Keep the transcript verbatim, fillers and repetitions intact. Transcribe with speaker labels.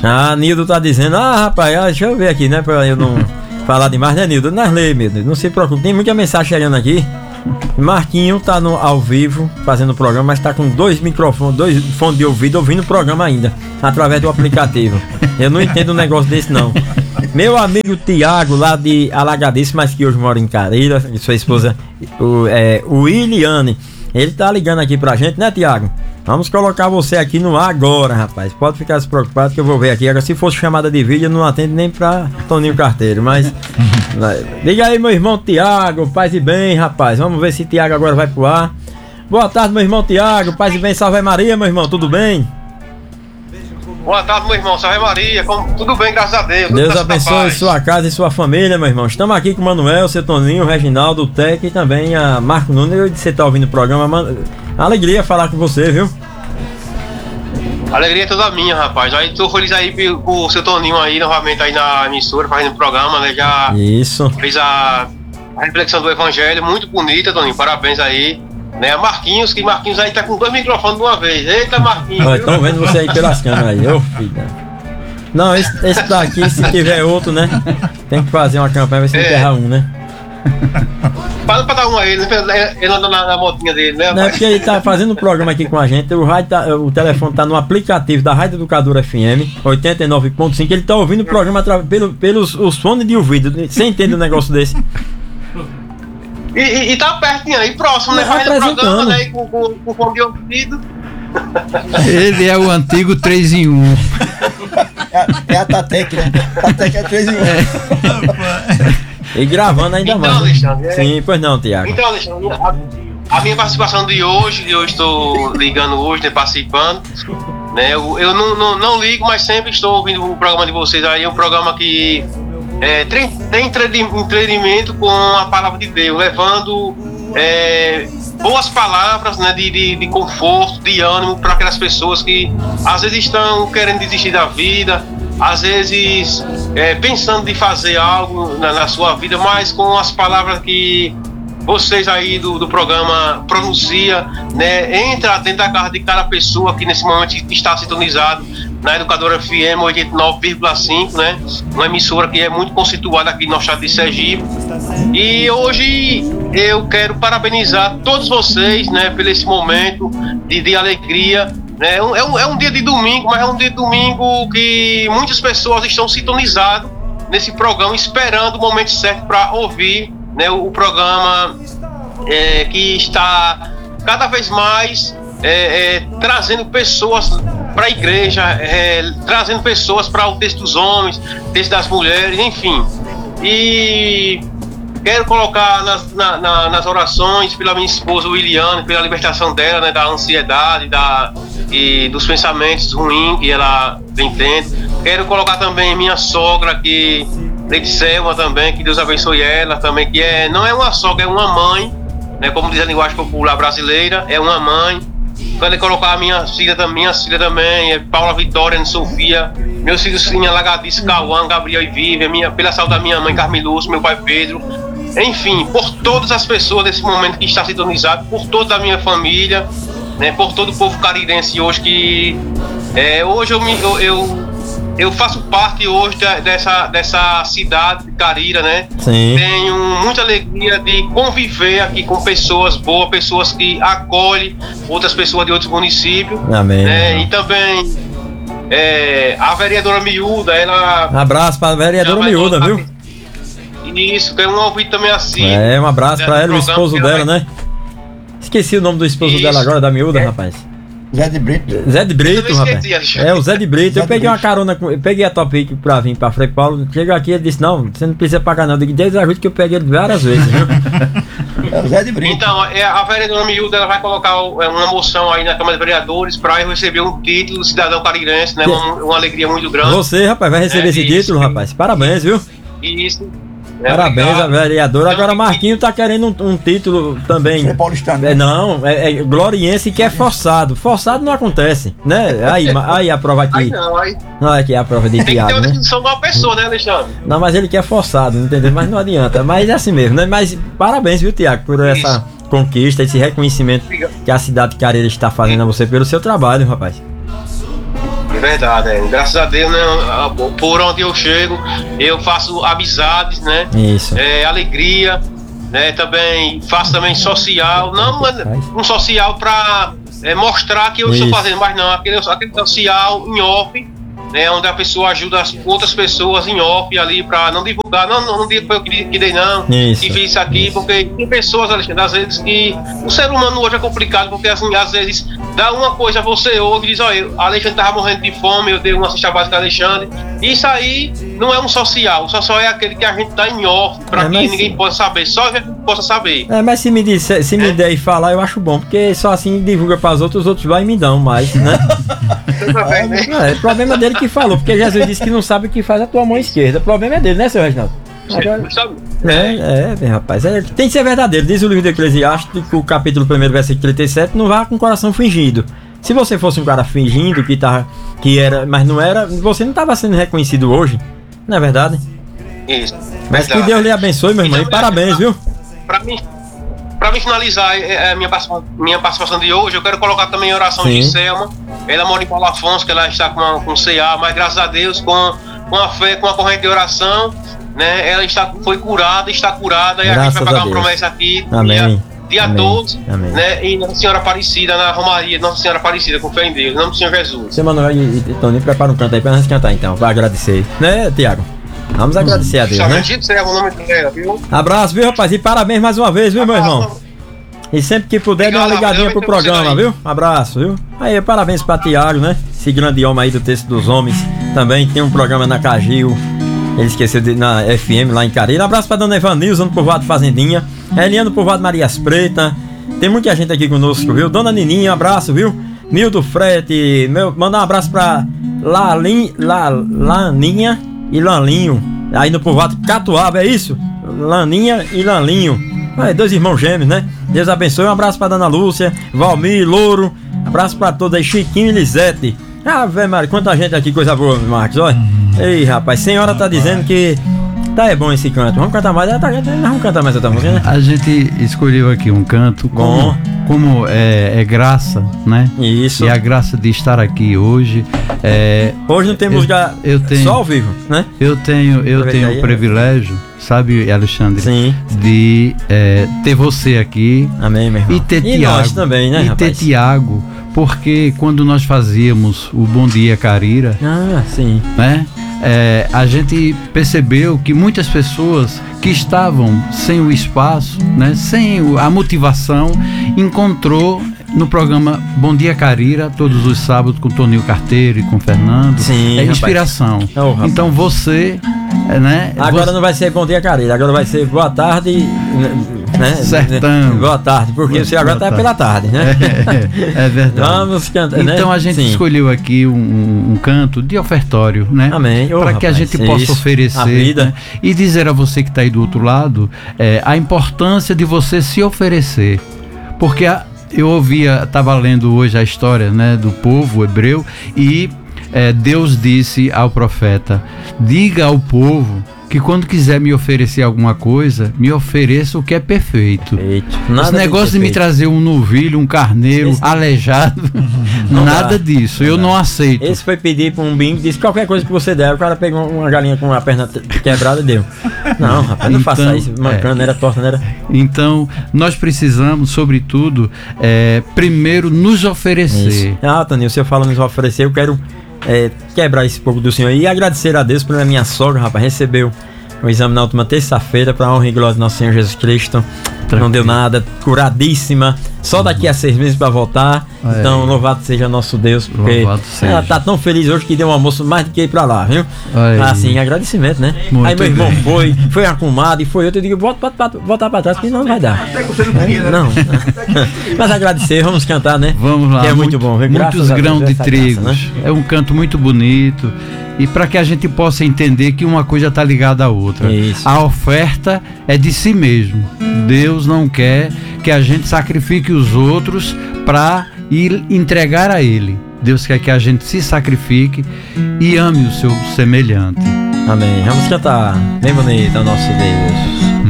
Speaker 1: Ah, Nildo tá dizendo, ah, rapaz, ah, deixa eu ver aqui, né, pra eu não falar demais, né, Nildo? Nós lê, meu Deus, não se preocupe, tem muita mensagem chegando aqui. Marquinho tá no, ao vivo, fazendo o programa, mas tá com dois microfones, dois fones de ouvido, ouvindo o programa ainda, através do aplicativo. Eu não entendo um negócio desse, não. Meu amigo Tiago, lá de Alagadice, mas que hoje mora em Careira, e sua esposa, o, é, o Williane, ele tá ligando aqui pra gente, né, Tiago? Vamos colocar você aqui no ar agora, rapaz. Pode ficar despreocupado que eu vou ver aqui. Agora, se fosse chamada de vídeo, eu não atendo nem pra Toninho Carteiro, mas... Liga aí, meu irmão Tiago, paz e bem, rapaz. Vamos ver se Tiago agora vai pro ar. Boa tarde, meu irmão Tiago, paz e bem, salve Maria, meu irmão, tudo bem?
Speaker 2: Boa tarde, meu irmão, salve Maria, como... tudo bem, graças a Deus.
Speaker 1: Deus abençoe sua casa e sua família, meu irmão. Estamos aqui com o Manuel, o seu Toninho, o Reginaldo, o Tec e também a Marco Nunes. Você tá ouvindo o programa, man... alegria falar com você, viu?
Speaker 2: Alegria é toda minha, rapaz. Aí tô feliz aí com o seu Toninho aí, novamente aí na emissora, fazendo o programa, né? Já
Speaker 1: Isso.
Speaker 2: Fez a, a reflexão do Evangelho, muito bonita, Toninho, parabéns aí. Né, Marquinhos, que Marquinhos aí tá com dois microfones de uma vez. Eita, Marquinhos.
Speaker 1: Estão vendo você aí pelas câmeras aí, ô filho. Não, esse, esse daqui, se tiver outro, né? Tem que fazer uma campanha, vai se
Speaker 2: é.
Speaker 1: enterrar um, né?
Speaker 2: Fala pra dar um aí, ele anda na, na motinha dele, né?
Speaker 1: Não, é porque ele tá fazendo um programa aqui com a gente, o, rádio tá, o telefone tá no aplicativo da Rádio Educadora F M, oitenta e nove ponto cinco, ele tá ouvindo o programa pelo, pelos os fones de ouvido, você entende um negócio desse?
Speaker 2: E, e, e tá pertinho aí, próximo, né? Fazendo programa, né? Com, com, com fone de ouvido.
Speaker 3: Ele é o antigo três em um.
Speaker 4: É, é a Tatec, né? Tatec é três em um.
Speaker 1: É. E gravando ainda
Speaker 2: então,
Speaker 1: mais.
Speaker 2: Alexandre,
Speaker 1: Sim, pois não, Tiago.
Speaker 2: Então, Alexandre, a, a minha participação de hoje, eu estou ligando hoje, né, participando, né, eu, eu não, não, não ligo, mas sempre estou ouvindo o programa de vocês aí, é um programa que é, tem, tem entretenimento com a palavra de Deus, levando é, boas palavras, né, de, de, de conforto, de ânimo para aquelas pessoas que às vezes estão querendo desistir da vida, às vezes é, pensando de fazer algo na, na sua vida, mas com as palavras que vocês aí do, do programa pronunciam, né, entra dentro da casa de cada pessoa que nesse momento está sintonizado na Educadora F M oitenta e nove vírgula cinco, né, uma emissora que é muito conceituada aqui no estado de Sergipe. E hoje eu quero parabenizar todos vocês, né, por esse momento de, de alegria. É um, é, um, é um dia de domingo, mas é um dia de domingo que muitas pessoas estão sintonizadas nesse programa, esperando o momento certo para ouvir, né, o, o programa é, que está cada vez mais é, é, trazendo pessoas para a igreja, é, trazendo pessoas para o texto dos homens, texto das mulheres, enfim. E quero colocar nas, na, na, nas orações pela minha esposa Williane, pela libertação dela, né, da ansiedade, da, e dos pensamentos ruins que ela vem tendo. Quero colocar também minha sogra, que Lady Selma também, que Deus abençoe ela também, que é, não é uma sogra, é uma mãe, né, como diz a linguagem popular brasileira, é uma mãe. Quero colocar a minha filha, minha filha também, é Paula Vitória, Sofia, meus filhos Cinha, Lagadice, Cauã, Gabriel e Vivian, minha, pela saúde da minha mãe Carmilúcio, meu pai Pedro. Enfim, por todas as pessoas nesse momento que está sintonizado, por toda a minha família, né, por todo o povo carirense hoje que é, hoje eu, me, eu, eu, eu faço parte hoje da, dessa, dessa cidade de Carira, né?
Speaker 1: Sim.
Speaker 2: Tenho muita alegria de conviver aqui com pessoas boas, pessoas que acolhem outras pessoas de outros municípios.
Speaker 1: Amém.
Speaker 2: Né? E também é, a vereadora Miúda, ela...
Speaker 1: Um abraço para a vereadora Miúda, viu?
Speaker 2: Isso, tem um ouvido também assim.
Speaker 1: É, um abraço para ela, o esposo dela, vai... né? Esqueci o nome do esposo Isso. dela agora, da Miúda, é. rapaz.
Speaker 4: Zé de Brito.
Speaker 1: Zé de Brito, rapaz. É, o Zé de Brito. Zé eu peguei uma carona, com, eu peguei a Topic pra vir pra Frei Paulo. Chegou aqui e ele disse: não, você não precisa pagar, não. Eu digo: Deus ajude que eu peguei ele várias vezes, viu?
Speaker 4: É o Zé de Brito.
Speaker 2: Então, a vereadora Miúda, ela vai colocar uma moção aí na Câmara de Vereadores pra eu receber um título de cidadão carirense, né? Uma, uma alegria muito grande.
Speaker 1: Você, rapaz, vai receber é, esse isso, título, rapaz. Parabéns, viu?
Speaker 2: Isso.
Speaker 1: É, Parabéns, obrigado. A vereadora. Agora Marquinho tá querendo um, um título também.
Speaker 4: É paulistano.
Speaker 1: É, não, é, é gloriense que é forçado. Forçado não acontece, né? Aí, aí a prova aqui.
Speaker 2: Aí não, aí.
Speaker 1: Não, aqui é a prova de
Speaker 2: Tem
Speaker 1: Tiago,
Speaker 2: que ter uma
Speaker 1: né?
Speaker 2: definição de uma pessoa, né, Alexandre?
Speaker 1: Não, mas ele quer forçado, entendeu? Mas não adianta. Mas é assim mesmo, né? Mas parabéns, viu, Tiago, por essa Isso. conquista, esse reconhecimento obrigado. Que a cidade de Cariri está fazendo a você pelo seu trabalho, rapaz.
Speaker 2: É verdade, é. Graças a Deus, né? Por onde eu chego, eu faço amizades, né?
Speaker 1: Isso.
Speaker 2: É, alegria, né? Também faço também social, não um social para é, mostrar que eu
Speaker 1: Isso.
Speaker 2: estou fazendo, mas não, aquele, aquele social em off, né? Onde a pessoa ajuda as outras pessoas em off ali para não divulgar, não, não, não digo que foi eu que, que dei não,
Speaker 1: Isso.
Speaker 2: que fiz isso aqui, porque tem pessoas, Alexandre, às vezes que o ser humano hoje é complicado, porque assim, às vezes dá uma coisa, você ouve e diz, olha, Alexandre tava morrendo de fome, eu dei uma cesta básica a Alexandre. Isso aí não é um social, o social é aquele que a gente dá em off, pra
Speaker 1: É,
Speaker 2: que
Speaker 1: mas-
Speaker 2: ninguém possa saber, só a gente possa saber.
Speaker 1: É, mas se me disser, se me der e falar, eu acho bom, porque só assim divulga para os outros, os outros vão e me dão mais, né?
Speaker 2: Também, né?
Speaker 1: É, o problema é dele que falou, porque Jesus disse que não sabe o que faz a tua mão esquerda. O problema é dele, né, seu Reginaldo? Agora,
Speaker 2: Sabe?
Speaker 1: é, é, bem, rapaz, é, tem que ser verdadeiro. Diz o livro de Eclesiastes, que o capítulo primeiro, versículo trinta e sete, não vá com o coração fingido. Se você fosse um cara fingindo que, tava, que era, mas não era, você não estava sendo reconhecido hoje, não é verdade?
Speaker 2: Isso.
Speaker 1: Mas que
Speaker 2: Verdade.
Speaker 1: Deus lhe abençoe, meu irmão, e parabéns, viu?
Speaker 2: Pra mim, pra mim finalizar é, a minha participação, minha participação de hoje, eu quero colocar também a oração
Speaker 1: Sim.
Speaker 2: de Selma. Ela mora em Paulo Afonso, que ela está com, uma, com C A, mas graças a Deus, com, com a fé, com a corrente de oração, né, ela está, foi curada, está curada, e a gente
Speaker 1: Graças
Speaker 2: vai
Speaker 1: a
Speaker 2: pagar uma
Speaker 1: Deus.
Speaker 2: promessa aqui,
Speaker 1: Amém.
Speaker 2: dia, dia
Speaker 1: Amém.
Speaker 2: doze,
Speaker 1: Amém.
Speaker 2: né, e Nossa Senhora Aparecida, na Romaria de Nossa Senhora Aparecida, com fé em Deus, em nome do Senhor Jesus.
Speaker 1: Seu Manuel e, e Tony, prepara um canto aí pra nós cantar então, pra agradecer. Né, Tiago? Vamos agradecer a Deus,
Speaker 2: Só
Speaker 1: né?
Speaker 2: acredito que será o nome dela, viu?
Speaker 1: Abraço, viu, rapaz? E parabéns mais uma vez, viu, meu irmão? E sempre que puder, dê uma
Speaker 2: Obrigado,
Speaker 1: ligadinha pro
Speaker 2: Rafael,
Speaker 1: programa,
Speaker 2: aí.
Speaker 1: viu? Abraço, viu? Aí, parabéns pra Tiago, né? Esse grande homem aí do Texto dos Homens. Também tem um programa na Cagil. Ele esqueceu de, na F M lá em Careira. Abraço pra dona Evanilza, no povoado Fazendinha. Eliana, no povoado Marias Preta. Tem muita gente aqui conosco, viu? Dona Nininha, abraço, viu? Nildo Frete, meu, manda um abraço pra Lalin, La, Laninha e Lalinho. Aí no povoado Catuaba, é isso? Laninha e Lalinho. É, dois irmãos gêmeos, né? Deus abençoe. Um abraço pra Dona Lúcia, Valmir, Louro. Abraço pra todos aí, Chiquinho e Lisete. Ah, velho, Mário, quanta gente aqui, coisa boa, Marcos, olha. Ei, rapaz, senhora tá dizendo que tá é bom esse canto. Vamos cantar mais, tá, vamos cantar mais outra música, né?
Speaker 3: A gente escolheu aqui um canto como,
Speaker 1: Bom.
Speaker 3: como é, é graça, né?
Speaker 1: Isso.
Speaker 3: E a graça de estar aqui hoje. É,
Speaker 1: Hoje não tem
Speaker 3: eu-
Speaker 1: música
Speaker 3: eu tenho-
Speaker 1: só ao vivo, né?
Speaker 3: eu tenho, eu
Speaker 1: Aproveita
Speaker 3: tenho
Speaker 1: aí,
Speaker 3: o privilégio, sabe, Alexandre,
Speaker 1: Sim.
Speaker 3: de é, ter você aqui
Speaker 1: Amém, meu irmão.
Speaker 3: e ter
Speaker 1: e
Speaker 3: Tiago
Speaker 1: nós também, né,
Speaker 3: e ter
Speaker 1: rapaz?
Speaker 3: Tiago, porque quando nós fazíamos o Bom Dia Carira,
Speaker 1: Ah, sim.
Speaker 3: né? É, a gente percebeu que muitas pessoas que estavam sem o espaço, né, sem o- a motivação, encontrou no programa Bom Dia Carira, todos os sábados, com Toninho Carteiro e com Fernando,
Speaker 1: Sim,
Speaker 3: é
Speaker 1: rapaz.
Speaker 3: inspiração.
Speaker 1: Oh, rapaz.
Speaker 3: Então você, é, né?
Speaker 1: Agora
Speaker 3: você-
Speaker 1: não vai ser bom dia, Careira. Agora vai ser boa tarde, né?
Speaker 3: Sertão.
Speaker 1: Boa tarde, porque você agora tá
Speaker 3: Boa
Speaker 1: pela tarde, né?
Speaker 3: É, é verdade.
Speaker 1: Vamos cantar, né?
Speaker 3: Então a gente
Speaker 1: Sim.
Speaker 3: escolheu aqui um, um- um canto de ofertório, né?
Speaker 1: Amém. Ô,
Speaker 3: Para que a
Speaker 1: rapaz,
Speaker 3: gente possa
Speaker 1: isso.
Speaker 3: oferecer,
Speaker 1: A vida.
Speaker 3: né? E dizer a você que está aí do outro lado é, a importância de você se oferecer, porque a, eu ouvia, estava lendo hoje a história, né, do povo hebreu e é, Deus disse ao profeta: diga ao povo que quando quiser me oferecer alguma coisa, me ofereça o que é perfeito.
Speaker 1: Feito.
Speaker 3: Esse
Speaker 1: Nada tem
Speaker 3: negócio
Speaker 1: que
Speaker 3: de me
Speaker 1: ser
Speaker 3: trazer um novilho, um carneiro
Speaker 1: Esse-
Speaker 3: aleijado,
Speaker 1: Não
Speaker 3: nada
Speaker 1: dá.
Speaker 3: disso,
Speaker 1: Não
Speaker 3: eu
Speaker 1: dá.
Speaker 3: não aceito.
Speaker 1: feito. Esse foi pedir pra um bingo, disse qualquer coisa que você der. O cara pegou uma galinha com a perna te- quebrada e deu. Não, rapaz, não faça
Speaker 3: Então,
Speaker 1: isso. Mancando,
Speaker 3: é.
Speaker 1: não era torta, não era.
Speaker 3: Então, nós precisamos, sobretudo, é, primeiro nos oferecer.
Speaker 1: Isso. Ah, Toninho, o senhor fala nos oferecer, eu quero é, quebrar esse pouco do senhor e agradecer a Deus pela minha sogra, rapaz, recebeu o exame na última terça-feira para a honra e glória do nosso Senhor Jesus Cristo. Não deu nada, curadíssima, só daqui a seis meses para voltar.
Speaker 3: É.
Speaker 1: Então, louvado seja nosso Deus, porque
Speaker 3: Louvado seja.
Speaker 1: ela tá tão feliz hoje que deu um almoço mais do que ir pra lá, viu?
Speaker 3: Aí.
Speaker 1: Assim, agradecimento, né?
Speaker 3: Muito
Speaker 1: Aí meu irmão
Speaker 3: bem.
Speaker 1: foi, foi arrumado e foi outro, eu digo, volta pra, pra, voltar pra trás, que não vai dar.
Speaker 4: Até que você não queria, né?
Speaker 1: Não. Mas agradecer, vamos cantar, né?
Speaker 3: Vamos lá,
Speaker 1: Que é muito, bom, viu? Graças
Speaker 3: muitos
Speaker 1: a Deus,
Speaker 3: grãos de
Speaker 1: essa
Speaker 3: trigo.
Speaker 1: graça, né?
Speaker 3: É um canto muito bonito. E para que a gente possa entender que uma coisa está ligada à outra.
Speaker 1: Isso.
Speaker 3: A oferta é de si mesmo. Deus não quer que a gente sacrifique os outros para ir entregar a Ele. Deus quer que a gente se sacrifique e ame o seu semelhante.
Speaker 1: Amém. Vamos cantar. Bem bonito, é o nosso Deus.